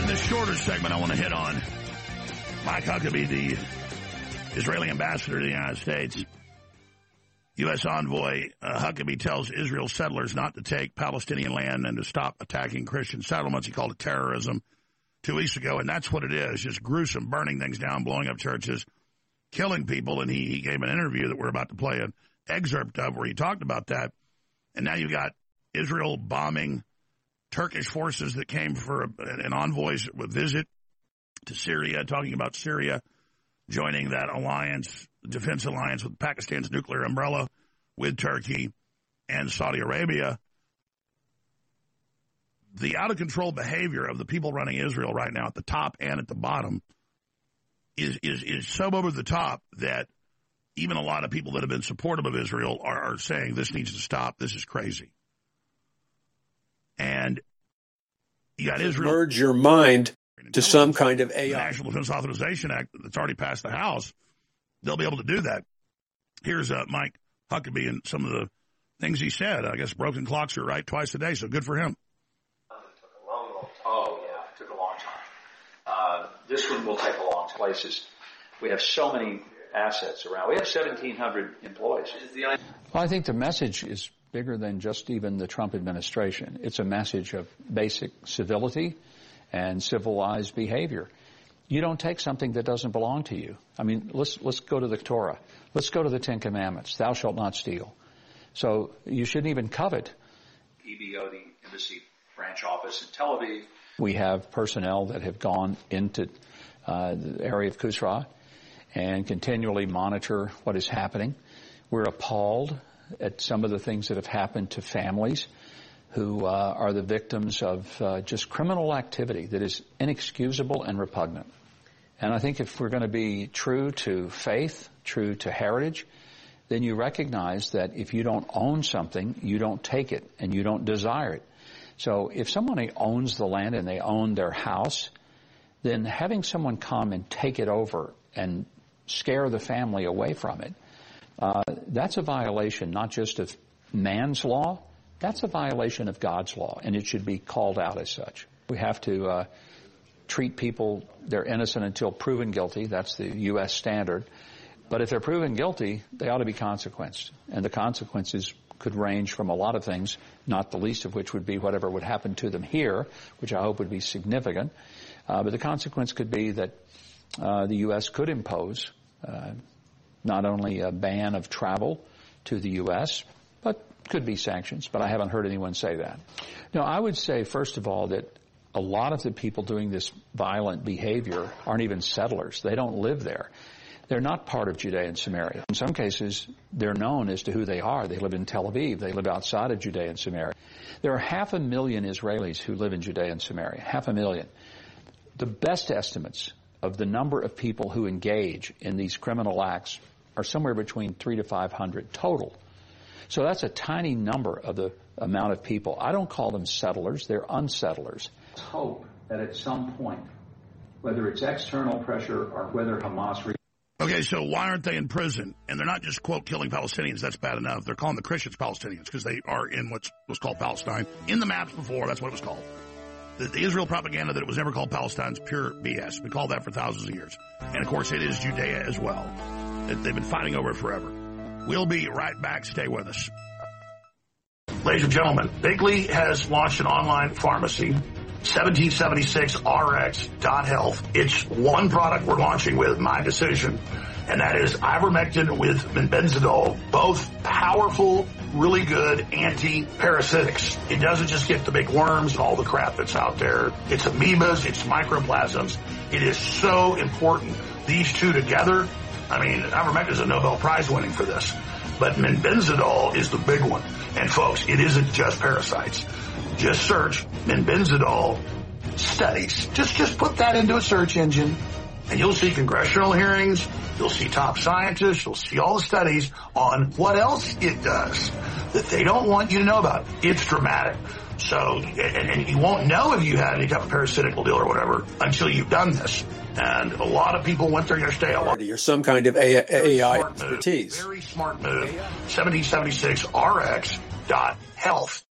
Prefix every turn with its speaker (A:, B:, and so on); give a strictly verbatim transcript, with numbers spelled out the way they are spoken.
A: this shorter segment, I want to hit on Mike Huckabee, the Israeli ambassador to the United States. U S envoy uh, Huckabee tells Israel settlers not to take Palestinian land and to stop attacking Christian settlements. He called it terrorism two weeks ago, and that's what it is, just gruesome, burning things down, blowing up churches, killing people. And he, he gave an interview that we're about to play an excerpt of where he talked about that. And now you've got Israel bombing Turkish forces that came for a, an envoy's visit to Syria, talking about Syria joining that alliance, defense alliance with Pakistan's nuclear umbrella with Turkey and Saudi Arabia. The out-of-control behavior of the people running Israel right now at the top and at the bottom is, is, is so over the top that even a lot of people that have been supportive of Israel are, are saying this needs to stop. This is crazy. And you got Israel.
B: Merge your mind to some kind of A I.
A: The National Defense Authorization Act that's already passed the House, they'll be able to do that. Here's uh, Mike Huckabee and some of the things he said. I guess broken clocks are right twice a day, so good for him.
C: It took a long, long time. Oh, yeah, it took a long time. Uh, this one will take a long time. Places. We have so many assets around. We have seventeen hundred employees.
D: Well, I think the message is bigger than just even the Trump administration. It's a message of basic civility and civilized behavior. You don't take something that doesn't belong to you. I mean, let's let's go to the Torah. Let's go to the Ten Commandments. Thou shalt not steal. So you shouldn't even covet.
C: E B O, the embassy branch office in Tel Aviv.
D: We have personnel that have gone into uh, the area of Kusra and continually monitor what is happening. We're appalled at some of the things that have happened to families who uh, are the victims of uh, just criminal activity that is inexcusable and repugnant. And I think if we're going to be true to faith, true to heritage, then you recognize that if you don't own something, you don't take it and you don't desire it. So if somebody owns the land and they own their house, then having someone come and take it over and scare the family away from it, uh, that's a violation not just of man's law, that's a violation of God's law, and it should be called out as such. We have to uh, treat people, they're innocent until proven guilty. That's the U S standard. But if they're proven guilty, they ought to be consequenced. And the consequences could range from a lot of things, not the least of which would be whatever would happen to them here, which I hope would be significant. Uh, but the consequence could be that uh, the U S could impose uh, not only a ban of travel to the U S, but could be sanctions, but I haven't heard anyone say that. No, I would say, first of all, that a lot of the people doing this violent behavior aren't even settlers. They don't live there. They're not part of Judea and Samaria. In some cases, they're known as to who they are. They live in Tel Aviv. They live outside of Judea and Samaria. There are half a million Israelis who live in Judea and Samaria, half a million. The best estimates of the number of people who engage in these criminal acts are somewhere between three to five hundred total. So that's a tiny number of the amount of people. I don't call them settlers. They're unsettlers. Let's hope that at some point, whether it's external pressure or whether Hamas... Re-
A: Okay, so why aren't they in prison? And they're not just, quote, killing Palestinians. That's bad enough. They're calling the Christians Palestinians because they are in what's was called Palestine. In the maps before, that's what it was called. The, the Israel propaganda that it was never called Palestine is pure B S. We called that for thousands of years. And, of course, it is Judea as well. They've been fighting over it forever. We'll be right back. Stay with us. Ladies and gentlemen, Bigley has launched an online pharmacy, seventeen seventy-six R X dot health. It's one product we're launching with, my decision, and that is ivermectin with benzidol, both powerful, really good anti-parasitics. It doesn't just get the big worms and all the crap that's out there. It's amoebas, it's microplasms. It is so important. These two together, I mean, ivermectin is a Nobel Prize winning for this. But benzidol is the big one. And folks, it isn't just parasites. Just search benzidol studies. Just, just put that into a search engine and you'll see congressional hearings. You'll see top scientists. You'll see all the studies on what else it does that they don't want you to know about. It's dramatic. So, and, and you won't know if you had any type of parasitical deal or whatever until you've done this. And a lot of people went there yesterday.
B: Or some kind of A I expertise.
A: Very smart move. seventeen seventy-six R X dot health.